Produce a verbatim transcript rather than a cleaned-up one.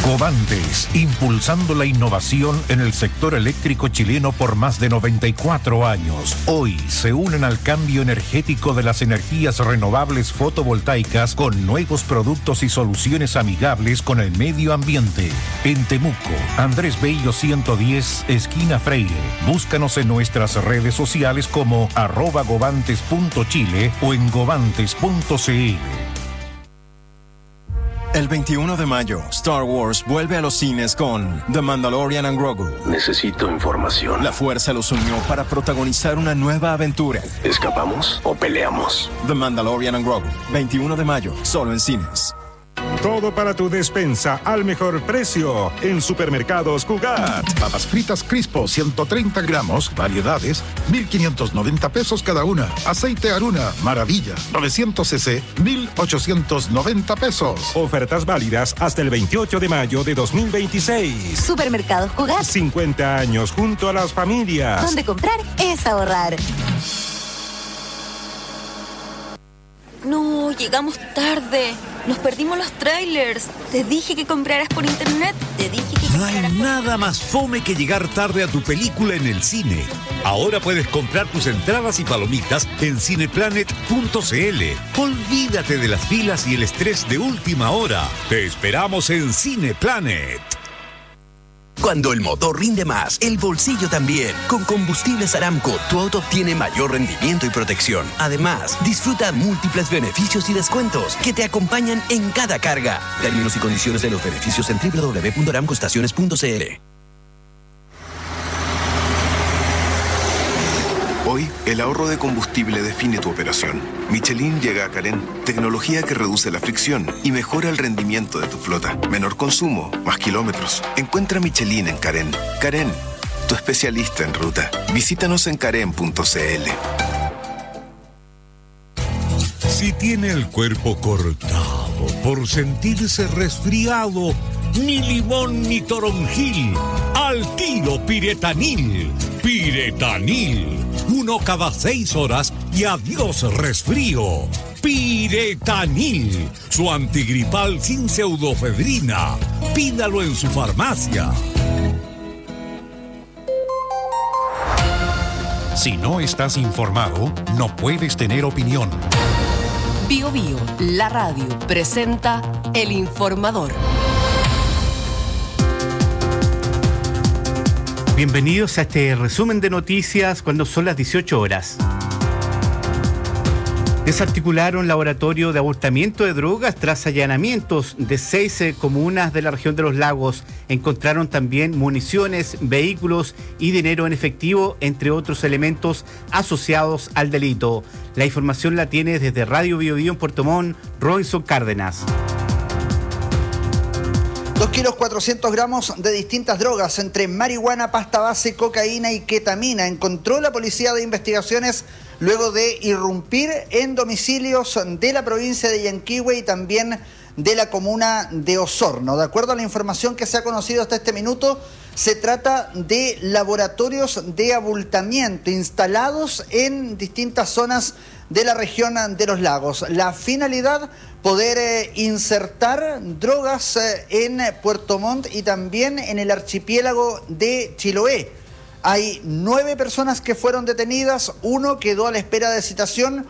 Covantes, impulsando la innovación en el sector eléctrico chileno por más de noventa y cuatro años. Hoy se unen al cambio energético de las energías renovables fotovoltaicas con nuevos productos y soluciones amigables con el medio ambiente. En Temuco, Andrés Bello ciento diez, esquina Freire. Búscanos en nuestras redes sociales como arroba govantes punto chile o en govantes punto cl. El veintiuno de mayo, Star Wars vuelve a los cines con The Mandalorian and Grogu. Necesito información. La fuerza los unió para protagonizar una nueva aventura. ¿Escapamos o peleamos? The Mandalorian and Grogu, veintiuno de mayo, solo en cines. Todo para tu despensa al mejor precio en Supermercados Cugat. Papas fritas Crispo, ciento treinta gramos, variedades, mil quinientos noventa pesos cada una. Aceite Aruna, Maravilla, novecientos centilitros, mil ochocientos noventa pesos. Ofertas válidas hasta el veintiocho de mayo de dos mil veintiséis. Supermercados Cugat. cincuenta años junto a las familias. Donde comprar es ahorrar. No, llegamos tarde. Nos perdimos los trailers. Te dije que compraras por internet. Te dije que No hay nada más fome que llegar tarde a tu película en el cine. Ahora puedes comprar tus entradas y palomitas en cineplanet punto cl. Olvídate de las filas y el estrés de última hora. Te esperamos en Cineplanet. Cuando el motor rinde más, el bolsillo también. Con Combustibles Aramco, tu auto obtiene mayor rendimiento y protección. Además, disfruta múltiples beneficios y descuentos que te acompañan en cada carga. Términos y condiciones de los beneficios en doble u doble u doble u punto aramco estaciones punto cl. Hoy, el ahorro de combustible define tu operación. Michelin llega a Carén, tecnología que reduce la fricción y mejora el rendimiento de tu flota. Menor consumo, más kilómetros. Encuentra Michelin en Carén. Carén, tu especialista en ruta. Visítanos en carén punto cl. Si tiene el cuerpo cortado por sentirse resfriado, ni limón ni toronjil, al tiro Piretanil. Piretanil, uno cada seis horas y adiós resfrío. Piretanil, su antigripal sin pseudofedrina. Pídalo en su farmacia. Si no estás informado, no puedes tener opinión. Bio Bio, la radio, presenta El Informador. Bienvenidos a este resumen de noticias cuando son las dieciocho horas. Desarticularon laboratorio de abortamiento de drogas tras allanamientos de seis eh, comunas de la región de los lagos. Encontraron también municiones, vehículos y dinero en efectivo, entre otros elementos asociados al delito. La información la tiene desde Radio Bio Bio en Puerto Montt, Robinson Cárdenas. Dos kilos cuatrocientos gramos de distintas drogas, entre marihuana, pasta base, cocaína y ketamina, encontró la Policía de Investigaciones luego de irrumpir en domicilios de la provincia de Yanquihue y también de la comuna de Osorno. De acuerdo a la información que se ha conocido hasta este minuto, se trata de laboratorios de abultamiento instalados en distintas zonas de la región de los lagos. La finalidad, poder eh, insertar drogas eh, en Puerto Montt y también en el archipiélago de Chiloé. Hay nueve personas que fueron detenidas, uno quedó a la espera de citación,